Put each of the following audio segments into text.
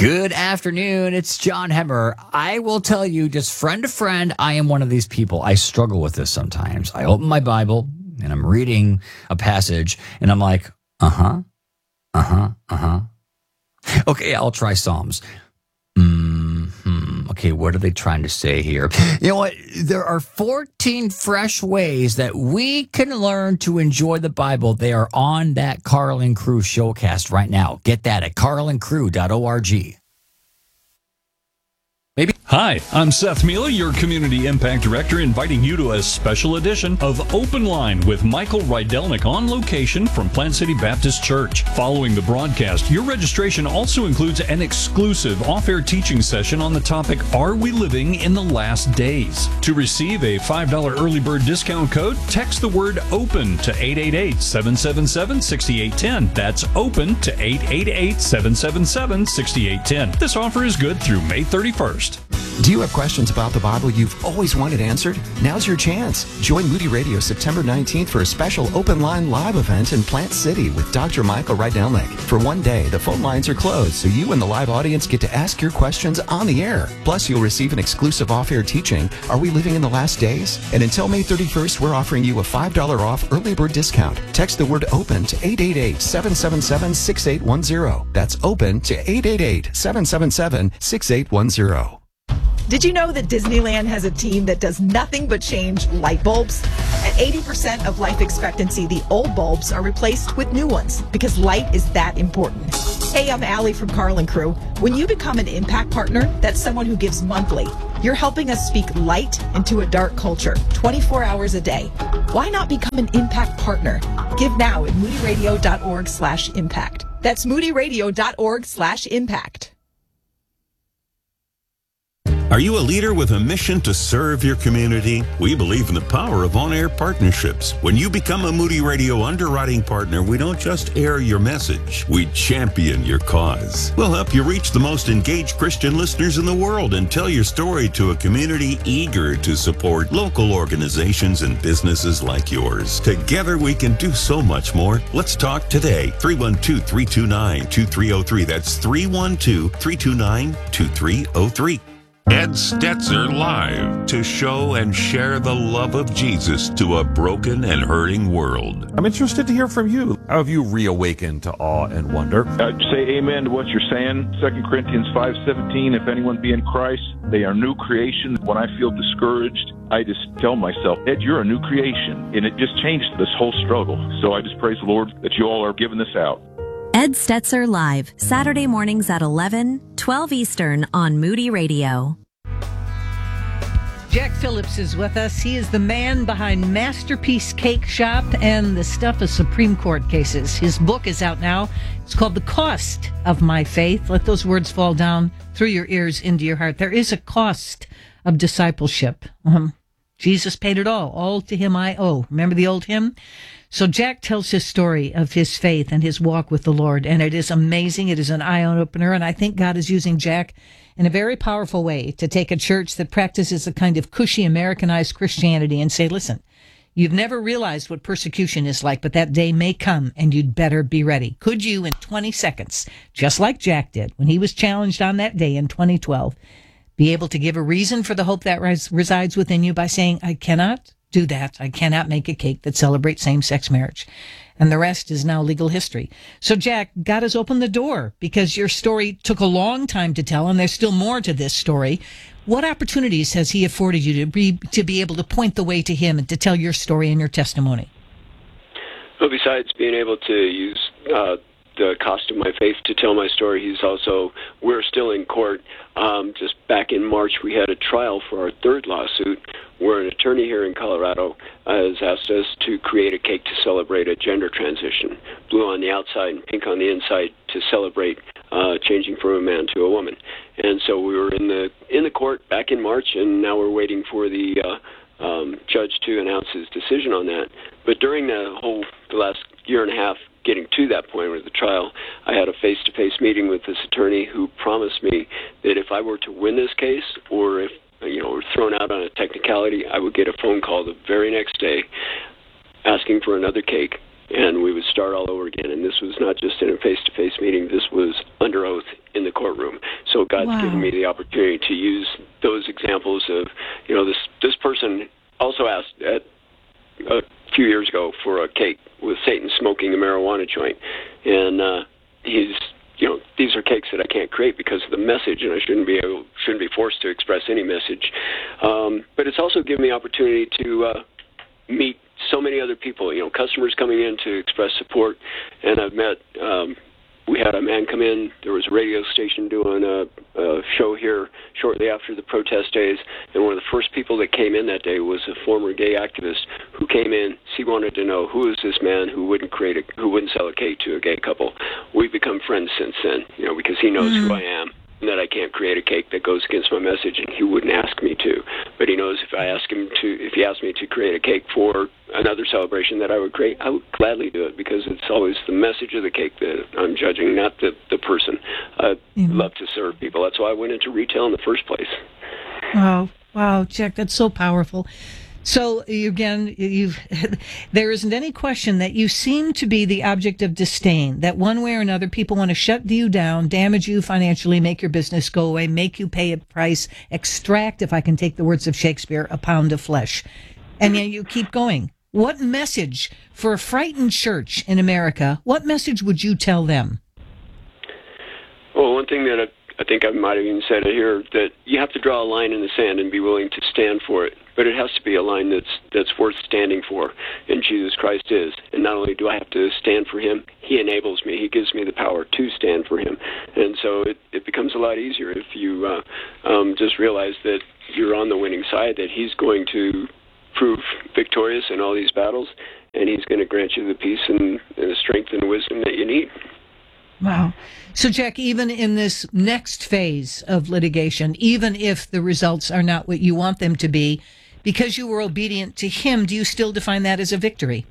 Good afternoon. It's John Hemmer. I will tell you, just friend to friend, I am one of these people. I struggle with this sometimes. I open my Bible and I'm reading a passage and I'm like, okay, I'll try Psalms. Okay, what are they trying to say here? You know what? There are 14 fresh ways that we can learn to enjoy the Bible. They are on that Carlin Crew Showcast right now. Get that at carlincrew.org. Hi, I'm Seth Mila, your Community Impact Director, inviting you to a special edition of Open Line with Michael Rydelnik on location from Plant City Baptist Church. Following the broadcast, your registration also includes an exclusive off-air teaching session on the topic, Are We Living in the Last Days? To receive a $5 early bird discount code, text the word OPEN to 888-777-6810. That's OPEN to 888-777-6810. This offer is good through May 31st. Do you have questions about the Bible you've always wanted answered? Now's your chance. Join Moody Radio September 19th for a special Open Line live event in Plant City with Dr. Michael Rydelnik. For one day, the phone lines are closed, so you and the live audience get to ask your questions on the air. Plus, you'll receive an exclusive off-air teaching, Are We Living in the Last Days? And until May 31st, we're offering you a $5 off early bird discount. Text the word OPEN to 888-777-6810. That's OPEN to 888-777-6810. Did you know that Disneyland has a team that does nothing but change light bulbs? At 80% of life expectancy, the old bulbs are replaced with new ones because light is that important. Hey, I'm Allie from Carlin Crew. When you become an Impact Partner, that's someone who gives monthly. You're helping us speak light into a dark culture, 24 hours a day. Why not become an Impact Partner? Give now at moodyradio.org/impact. That's moodyradio.org/impact. Are you a leader with a mission to serve your community? We believe in the power of on-air partnerships. When you become a Moody Radio underwriting partner, we don't just air your message, we champion your cause. We'll help you reach the most engaged Christian listeners in the world and tell your story to a community eager to support local organizations and businesses like yours. Together we can do so much more. Let's talk today. 312-329-2303. That's 312-329-2303. Ed Stetzer Live, to show and share the love of Jesus to a broken and hurting world. I'm interested to hear from you. How have you reawakened to awe and wonder? I'd say amen to what you're saying. 2 Corinthians 5:17, if anyone be in Christ, they are new creation. When I feel discouraged, I just tell myself, Ed, you're a new creation. And it just changed this whole struggle. So I just praise the Lord that you all are giving this out. Ed Stetzer Live, Saturday mornings at 11, 12 Eastern on Moody Radio. Jack Phillips is with us. He is the man behind Masterpiece Cake Shop and the stuff of Supreme Court cases. His book is out now. It's called The Cost of My Faith. Let those words fall down through your ears into your heart. There is a cost of discipleship. Jesus paid it all to him I owe. Remember the old hymn? So Jack tells his story of his faith and his walk with the Lord, and it is amazing. It is an eye-opener, and I think God is using Jack in a very powerful way to take a church that practices a kind of cushy Americanized Christianity and say, listen, you've never realized what persecution is like, but that day may come, and you'd better be ready. Could you, in 20 seconds, just like Jack did when he was challenged on that day in 2012, be able to give a reason for the hope that resides within you by saying, I cannot do that. I cannot make a cake that celebrates same-sex marriage. And the rest is now legal history. So, Jack, God has opened the door because your story took a long time to tell, and there's still more to this story. What opportunities has he afforded you to be able to point the way to him and to tell your story and your testimony? Well, besides being able to use the cost of my faith to tell my story, we're still in court. Just back in March, we had a trial for our third lawsuit where an attorney here in Colorado has asked us to create a cake to celebrate a gender transition, blue on the outside and pink on the inside, to celebrate changing from a man to a woman. And so we were in the court back in March, and now we're waiting for the judge to announce his decision on that. But during the last year and a half, getting to that point with the trial, I had a face-to-face meeting with this attorney who promised me that if I were to win this case, or if were thrown out on a technicality, I would get a phone call the very next day asking for another cake, and we would start all over again. And this was not just in a face-to-face meeting. This was under oath in the courtroom. God's given me the opportunity to use those examples of, this person also asked a few years ago for a cake with Satan smoking a marijuana joint, and these are cakes that I can't create because of the message, and I shouldn't be forced to express any message. But it's also given me opportunity to meet so many other people, customers coming in to express support, and I've met. We had a man come in. There was a radio station doing a show here shortly after the protest days, and one of the first people that came in that day was a former gay activist who came in. He wanted to know, who is this man who wouldn't sell a cake to a gay couple. We've become friends since then, because he knows who I am and that I can't create a cake that goes against my message, and he wouldn't ask me to. But he knows if he asked me to create a cake for another celebration that I would create, I would gladly do it, because it's always the message of the cake that I'm judging, not the person. I love to serve people. That's why I went into retail in the first place. Wow, Jack, that's so powerful. So again, there isn't any question that you seem to be the object of disdain, that one way or another people want to shut you down, damage you financially, make your business go away, make you pay a price, extract, if I can take the words of Shakespeare, a pound of flesh. And yet you keep going. What message for a frightened church in America, what message would you tell them? Well, one thing that I think I might have even said it here, that you have to draw a line in the sand and be willing to stand for it. But it has to be a line that's worth standing for, and Jesus Christ is. And not only do I have to stand for him, he enables me. He gives me the power to stand for him. And so it becomes a lot easier if you just realize that you're on the winning side, that he's going to prove victorious in all these battles, and he's going to grant you the peace and the strength and wisdom that you need. Wow. So, Jack, even in this next phase of litigation, even if the results are not what you want them to be, because you were obedient to him, do you still define that as a victory?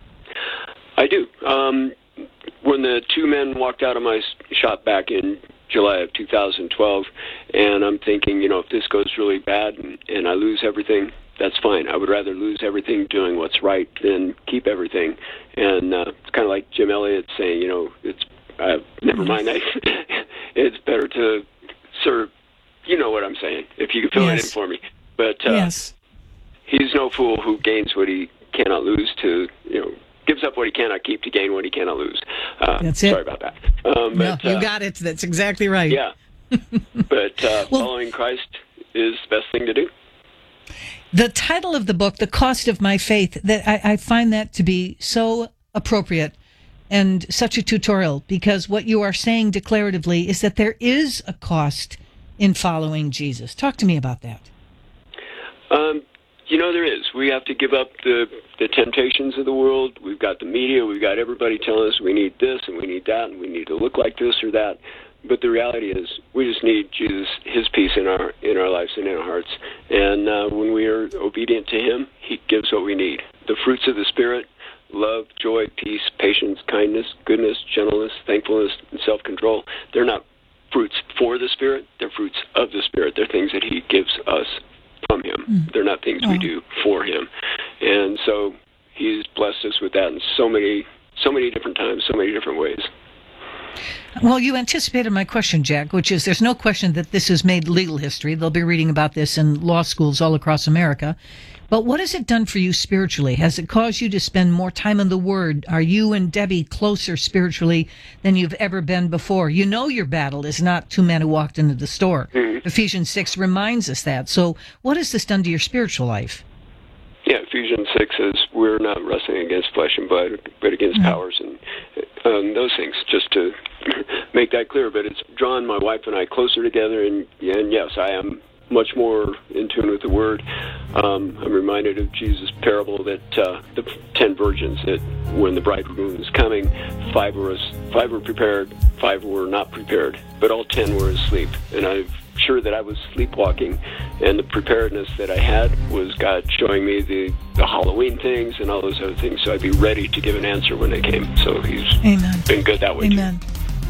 I do. When the two men walked out of my shop back in July of 2012, and I'm thinking, if this goes really bad and I lose everything, that's fine. I would rather lose everything doing what's right than keep everything. And it's kind of like Jim Elliott saying, never mind that. It's better to serve. You know what I'm saying, if you can fill it in for me. But he's no fool who gains what he cannot lose gives up what he cannot keep to gain what he cannot lose. That's it. Sorry about that. No, you got it. That's exactly right. Yeah. But following Christ is the best thing to do. The title of the book, The Cost of My Faith, that I find that to be so appropriate and such a tutorial, because what you are saying declaratively is that there is a cost in following Jesus. Talk to me about that. There is. We have to give up the temptations of the world. We've got the media. We've got everybody telling us we need this and we need that and we need to look like this or that. But the reality is we just need Jesus, his peace in our lives and in our hearts. And when we are obedient to him, he gives what we need. The fruits of the Spirit, love, joy, peace, patience, kindness, goodness, gentleness, thankfulness, and self-control, they're not fruits for the Spirit. They're fruits of the Spirit. They're things that he gives us from him. They're not things we do for him. And so he's blessed us with that in so many different times, so many different ways. Well, you anticipated my question, Jack, which is there's no question that this has made legal history. They'll be reading about this in law schools all across America. But what has it done for you spiritually? Has it caused you to spend more time in the Word? Are you and Debbie closer spiritually than you've ever been before? You know your battle is not two men who walked into the store. Ephesians 6 reminds us that. So what has this done to your spiritual life? Yeah, Ephesians 6 says we're not wrestling against flesh and blood, but against powers and those things, just to make that clear. But it's drawn my wife and I closer together, and yes, I am much more in tune with the Word. I'm reminded of Jesus' parable that the 10 virgins, that when the bridegroom was coming, 5 were prepared, 5 were not prepared, but all 10 were asleep. And I'm sure that I was sleepwalking, and the preparedness that I had was God showing me the Halloween things and all those other things, so I'd be ready to give an answer when they came. So he's been good that way. Amen. Too.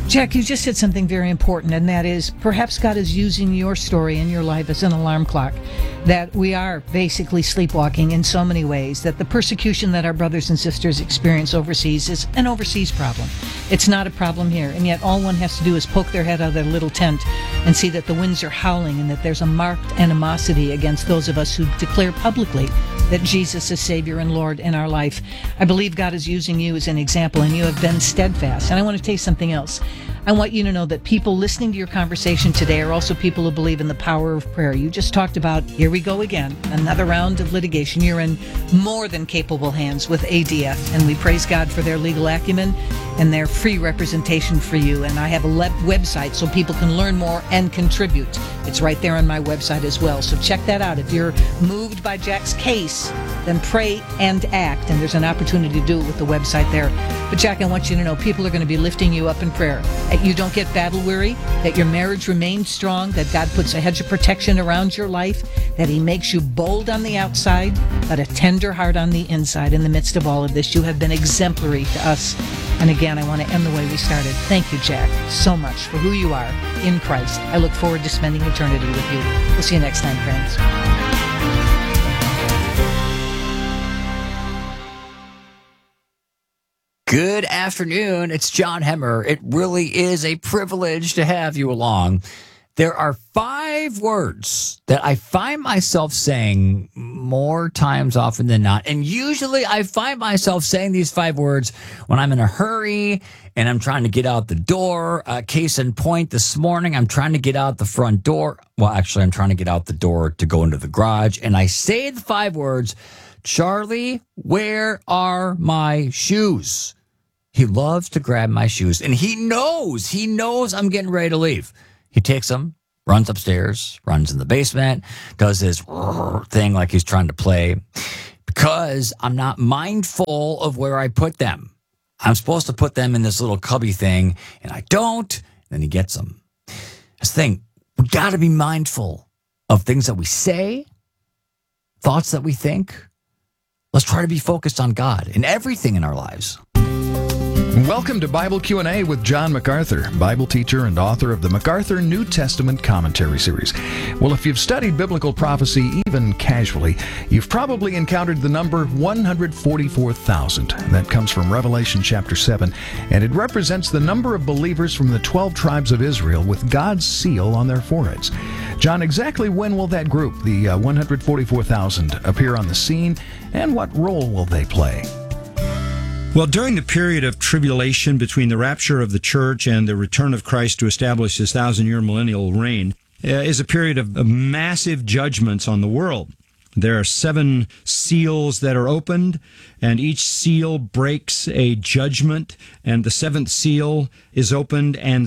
Jack, you just said something very important, and that is perhaps God is using your story in your life as an alarm clock, that we are basically sleepwalking in so many ways, that the persecution that our brothers and sisters experience overseas is an overseas problem. It's not a problem here, and yet all one has to do is poke their head out of their little tent and see that the winds are howling and that there's a marked animosity against those of us who declare publicly that Jesus is Savior and Lord in our life. I believe God is using you as an example, and you have been steadfast. And I want to tell you something else. I want you to know that people listening to your conversation today are also people who believe in the power of prayer. You just talked about, here we go again, another round of litigation. You're in more than capable hands with ADF, and we praise God for their legal acumen and their free representation for you. And I have a website so people can learn more and contribute. It's right there on my website as well. So check that out. If you're moved by Jack's case, then pray and act. And there's an opportunity to do it with the website there. But Jack, I want you to know people are going to be lifting you up in prayer. That you don't get battle weary, that your marriage remains strong, that God puts a hedge of protection around your life, that He makes you bold on the outside, but a tender heart on the inside. In the midst of all of this, you have been exemplary to us. And again, I want to end the way we started. Thank you, Jack, so much for who you are in Christ. I look forward to spending eternity with you. We'll see you next time, friends. Good afternoon. It's John Hemmer. It really is a privilege to have you along. There are 5 words that I find myself saying more times often than not. And usually I find myself saying these 5 words when I'm in a hurry and I'm trying to get out the door. Case in point, this morning, I'm trying to get out the front door. Well, actually, I'm trying to get out the door to go into the garage. And I say the 5 words, Charlie, where are my shoes? He loves to grab my shoes, and he knows I'm getting ready to leave. He takes them, runs upstairs, runs in the basement, does his thing like he's trying to play, because I'm not mindful of where I put them. I'm supposed to put them in this little cubby thing, and I don't. Then he gets them. This thing, we got to be mindful of things that we say, thoughts that we think. Let's try to be focused on God in everything in our lives. Welcome to Bible Q&A with John MacArthur, Bible teacher and author of the MacArthur New Testament Commentary Series. Well, if you've studied biblical prophecy even casually, you've probably encountered the number 144,000. That comes from Revelation chapter 7, and it represents the number of believers from the 12 tribes of Israel with God's seal on their foreheads. John, exactly when will that group, the 144,000, appear on the scene, and what role will they play? Well, during the period of tribulation between the rapture of the church and the return of Christ to establish his 1,000-year millennial reign is a period of massive judgments on the world. There are 7 seals that are opened, and each seal breaks a judgment, and the 7th seal is opened, and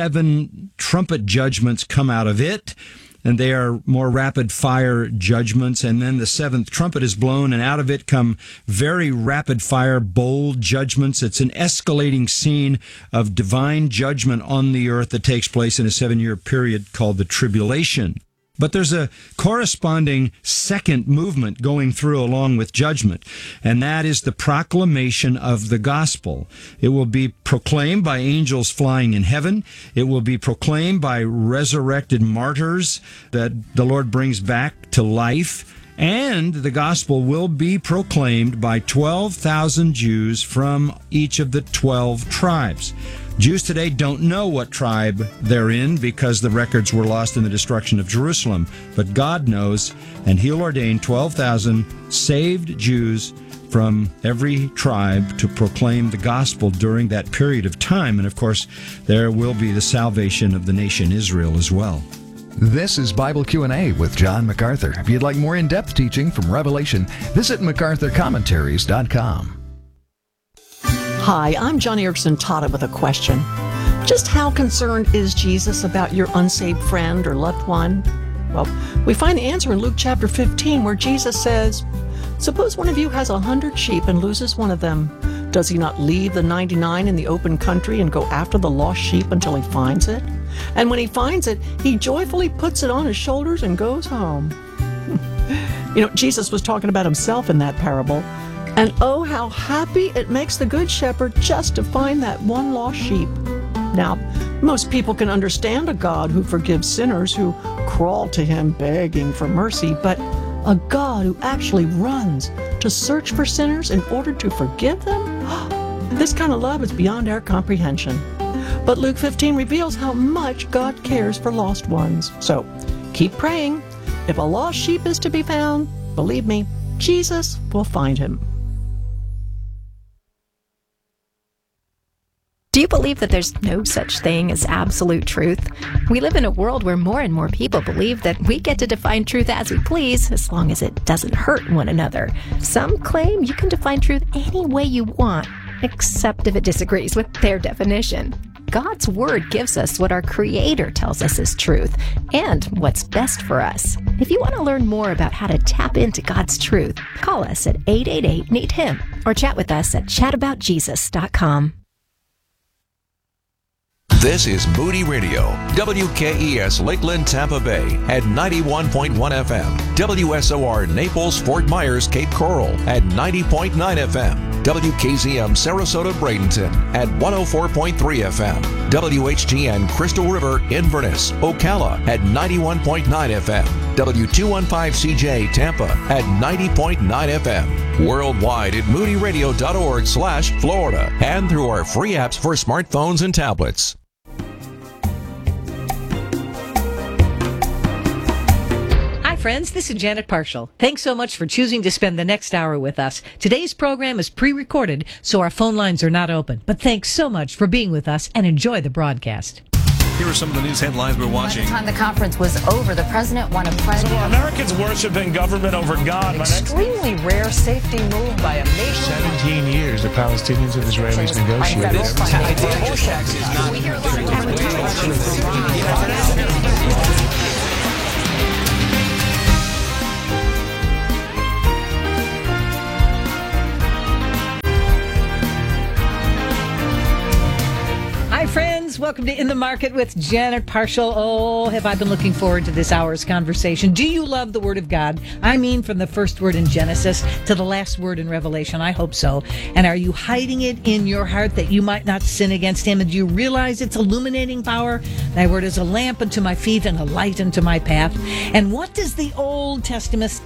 7 trumpet judgments come out of it. And they are more rapid fire judgments. And then the 7th trumpet is blown, and out of it come very rapid fire, bold judgments. It's an escalating scene of divine judgment on the earth that takes place in a 7-year period called the tribulation. But there's a corresponding second movement going through along with judgment, and that is the proclamation of the gospel. It will be proclaimed by angels flying in heaven. It will be proclaimed by resurrected martyrs that the Lord brings back to life. And the gospel will be proclaimed by 12,000 Jews from each of the 12 tribes. Jews today don't know what tribe they're in because the records were lost in the destruction of Jerusalem. But God knows, and He'll ordain 12,000 saved Jews from every tribe to proclaim the gospel during that period of time. And of course, there will be the salvation of the nation Israel as well. This is Bible Q&A with John MacArthur. If you'd like more in-depth teaching from Revelation, visit MacArthurCommentaries.com. Hi, I'm John Erickson Tata with a question. Just how concerned is Jesus about your unsaved friend or loved one? Well, we find the answer in Luke chapter 15 where Jesus says, "Suppose one of you has 100 sheep and loses one of them. Does he not leave the 99 in the open country and go after the lost sheep until he finds it? And when he finds it, he joyfully puts it on his shoulders and goes home." Jesus was talking about himself in that parable. And oh, how happy it makes the good shepherd just to find that one lost sheep. Now, most people can understand a God who forgives sinners who crawl to him begging for mercy, but a God who actually runs to search for sinners in order to forgive them? This kind of love is beyond our comprehension. But Luke 15 reveals how much God cares for lost ones. So keep praying. If a lost sheep is to be found, believe me, Jesus will find him. Do you believe that there's no such thing as absolute truth? We live in a world where more and more people believe that we get to define truth as we please, as long as it doesn't hurt one another. Some claim you can define truth any way you want, except if it disagrees with their definition. God's Word gives us what our Creator tells us is truth and what's best for us. If you want to learn more about how to tap into God's truth, call us at 888-NEED-HIM or chat with us at chataboutjesus.com. This is Moody Radio, WKES Lakeland, Tampa Bay at 91.1 FM, WSOR Naples, Fort Myers, Cape Coral at 90.9 FM, WKZM Sarasota, Bradenton at 104.3 FM, WHGN Crystal River, Inverness, Ocala at 91.9 FM, W215CJ Tampa at 90.9 FM, worldwide at moodyradio.org/Florida, and through our free apps for smartphones and tablets. Friends, this is Janet Parshall. Thanks so much for choosing to spend the next hour with us. Today's program is pre-recorded, so our phone lines are not open. But thanks so much for being with us and enjoy the broadcast. Here are some of the news headlines we're watching. By the time the conference was over, the president won a prize. So Americans worshiping government over God. Extremely rare safety move by a nation. 17 years the Palestinians and Israelis negotiated. Hi, friends. Welcome to In the Market with Janet Parshall. Oh, have I been looking forward to this hour's conversation. Do you love the Word of God? I mean, from the first word in Genesis to the last word in Revelation. I hope so. And are you hiding it in your heart that you might not sin against Him? And do you realize its illuminating power? Thy word is a lamp unto my feet and a light unto my path. And what does the Old Testament